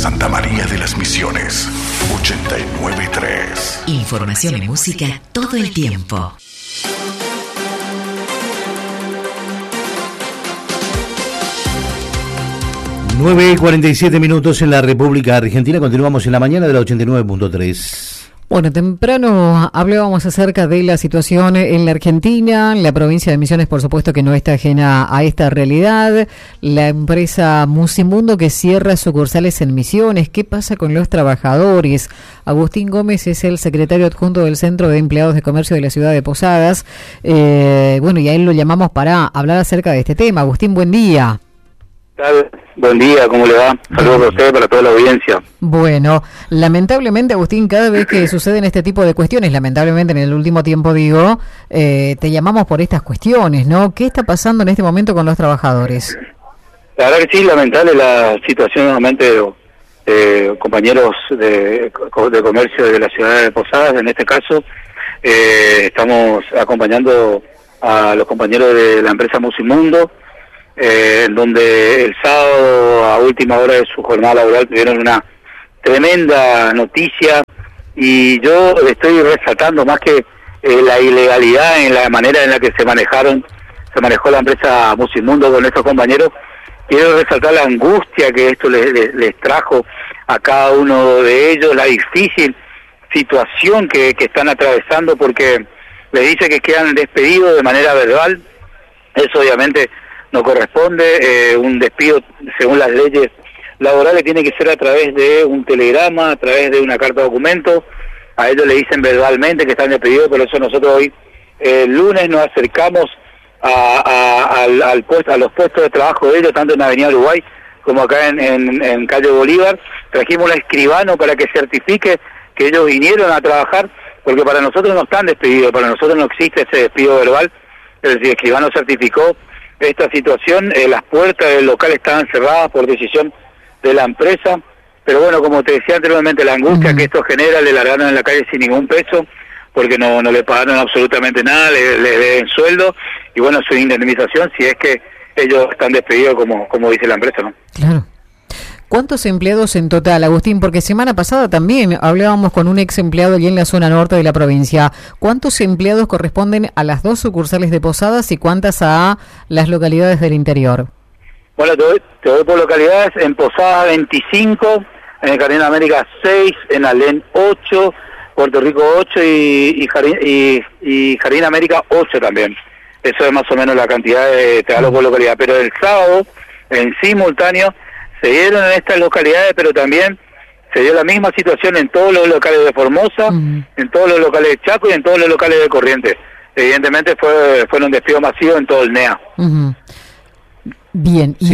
Santa María de las Misiones, 89.3. Información y música todo el tiempo. Nueve y 47 minutos en la República Argentina. Continuamos en la mañana de la 89.3. Bueno, temprano hablábamos acerca de la situación en la Argentina. La provincia de Misiones, por supuesto, que no está ajena a esta realidad. La empresa Musimundo que cierra sucursales en Misiones. ¿Qué pasa con los trabajadores? Agustín Gómez es el secretario adjunto del Centro de Empleados de Comercio de la ciudad de Posadas. Bueno, y a él lo llamamos para hablar acerca de este tema. Agustín, buen día. Buen día, ¿cómo le va? Saludos para usted, para toda la audiencia. Bueno, lamentablemente, Agustín, cada vez que suceden este tipo de cuestiones, lamentablemente en el último tiempo digo, te llamamos por estas cuestiones, ¿no? ¿Qué está pasando en este momento con los trabajadores? La verdad que sí, lamentable la situación nuevamente de compañeros de comercio de la ciudad de Posadas. En este caso, estamos acompañando a los compañeros de la empresa Musimundo, donde el sábado a última hora de su jornada laboral tuvieron una tremenda noticia, y yo estoy resaltando más que la ilegalidad en la manera en la que se manejó la empresa Musimundo con estos compañeros. Quiero resaltar la angustia que esto les trajo a cada uno de ellos, la difícil situación que están atravesando, porque les dice que quedan despedidos de manera verbal. Eso obviamente no corresponde. Un despido, según las leyes laborales, tiene que ser a través de un telegrama, a través de una carta de documento. A ellos le dicen verbalmente que están despedidos. Por eso nosotros hoy, el lunes, nos acercamos a los puestos de trabajo de ellos, tanto en Avenida Uruguay como acá en Calle Bolívar. Trajimos al escribano para que certifique que ellos vinieron a trabajar, porque para nosotros no están despedidos, para nosotros no existe ese despido verbal. El escribano certificó esta situación. Las puertas del local estaban cerradas por decisión de la empresa, pero bueno, como te decía anteriormente, la angustia que esto genera, le largaron en la calle sin ningún peso, porque no le pagaron absolutamente nada, le deben sueldo, y bueno, su indemnización si es que ellos están despedidos como dice la empresa, ¿no? Claro. ¿Cuántos empleados en total, Agustín? Porque semana pasada también hablábamos con un ex empleado allí en la zona norte de la provincia. ¿Cuántos empleados corresponden a las dos sucursales de Posadas y cuántas a las localidades del interior? Bueno, te doy por localidades. En Posadas 25, en Jardín América 6, en Alén 8, Puerto Rico 8 y Jardín América 8 también. Eso es más o menos la cantidad te hablo por localidad. Pero el sábado, en simultáneo, se dieron en estas localidades, pero también se dio la misma situación en todos los locales de Formosa, en todos los locales de Chaco y en todos los locales de Corrientes. Evidentemente fueron un despido masivo en todo el NEA. Bien. Sí,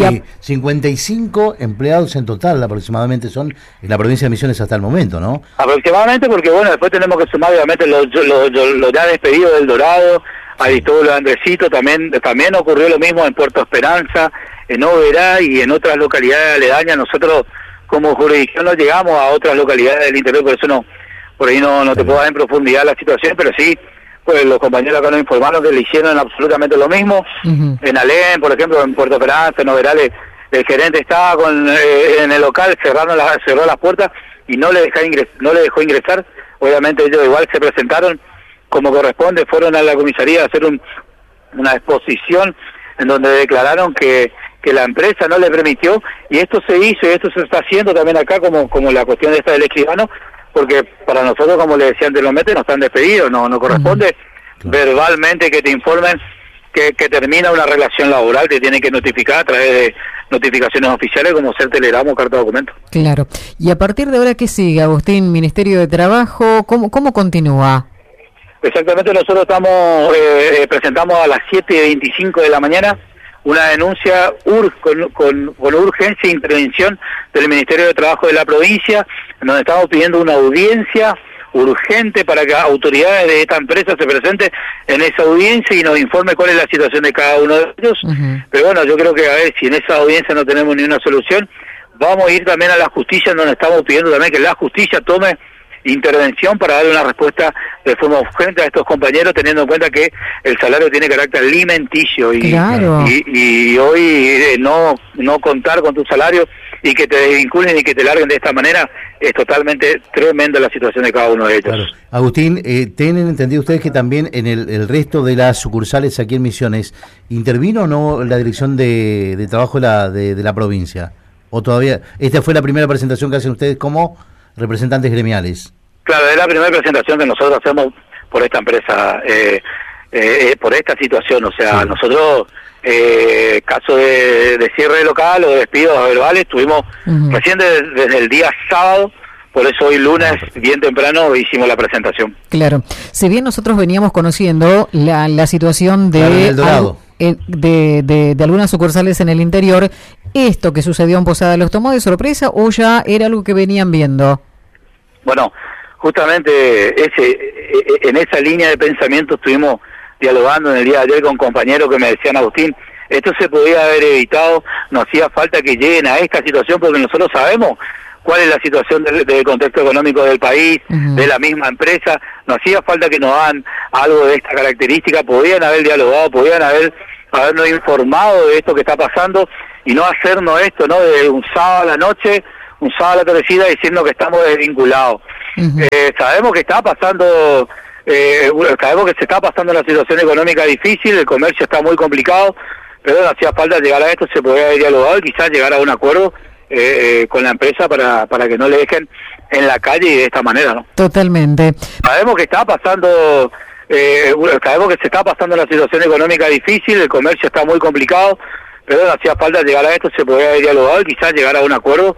55 empleados en total aproximadamente son en la provincia de Misiones hasta el momento, ¿no? Aproximadamente, porque bueno, después tenemos que sumar obviamente los ya despedidos del Dorado, Aristóbulo Andresito, también ocurrió lo mismo en Puerto Esperanza, en Oberá y en otras localidades aledañas. Nosotros como jurisdicción no llegamos a otras localidades del interior, por eso por ahí no te puedo dar en profundidad la situación, pero sí, pues los compañeros acá nos informaron que le hicieron absolutamente lo mismo. En Alén, por ejemplo, en Puerto Esperanza, en Oberá, el gerente estaba en el local, cerró las puertas y no le dejó ingresar. Obviamente ellos igual se presentaron como corresponde, fueron a la comisaría a hacer una exposición en donde declararon que la empresa no le permitió, y esto se hizo y esto se está haciendo también acá como la cuestión esta del escribano, porque para nosotros, como le decía anteriormente, no están despedidos, no corresponde verbalmente que te informen que termina una relación laboral, te tienen que notificar a través de notificaciones oficiales como ser telegrama o carta de documento. Claro. Y a partir de ahora, ¿qué sigue, Agustín? Ministerio de Trabajo, ¿cómo continúa? Exactamente, nosotros presentamos a las 7:25 de la mañana una denuncia con urgencia e intervención del Ministerio de Trabajo de la provincia, en donde estamos pidiendo una audiencia urgente para que autoridades de esta empresa se presenten en esa audiencia y nos informe cuál es la situación de cada uno de ellos. Pero bueno, yo creo que a ver, si en esa audiencia no tenemos ni una solución, vamos a ir también a la justicia, en donde estamos pidiendo también que la justicia tome intervención para darle una respuesta de forma urgente a estos compañeros, teniendo en cuenta que el salario tiene carácter alimenticio y hoy no contar con tu salario y que te desvinculen y que te larguen de esta manera, es totalmente tremenda la situación de cada uno de ellos. Claro. Agustín, ¿tienen entendido ustedes que también en el resto de las sucursales aquí en Misiones intervino o no la dirección de trabajo de la provincia? ¿O todavía esta fue la primera presentación que hacen ustedes como representantes gremiales? Claro, es la primera presentación que nosotros hacemos por esta empresa, por esta situación. O sea, sí. Nosotros, caso de cierre local o de despidos verbales, tuvimos recién desde el día sábado. Por eso hoy lunes, bien temprano, hicimos la presentación. Claro. Si bien nosotros veníamos conociendo la situación de algunas sucursales en el interior, ¿esto que sucedió en Posada los tomó de sorpresa o ya era algo que venían viendo? Bueno, justamente en esa línea de pensamiento estuvimos dialogando en el día de ayer con compañeros que me decían, Agustín, esto se podía haber evitado, no hacía falta que lleguen a esta situación porque nosotros sabemos cuál es la situación del contexto económico del país, de la misma empresa, no hacía falta que nos hagan algo de esta característica, podían haber dialogado, podían habernos informado de esto que está pasando y no hacernos esto, ¿no? De un sábado a la noche, un sábado a la tardecita diciendo que estamos desvinculados. Sabemos que está pasando, sabemos que se está pasando una situación económica difícil, el comercio está muy complicado, pero no hacía falta llegar a esto, se podía haber dialogado y quizás llegar a un acuerdo con la empresa para que no le dejen en la calle y de esta manera, ¿no? Totalmente. Sabemos que está pasando, sabemos que se está pasando una situación económica difícil, el comercio está muy complicado, pero no hacía falta llegar a esto, se podía haber dialogado y quizás llegar a un acuerdo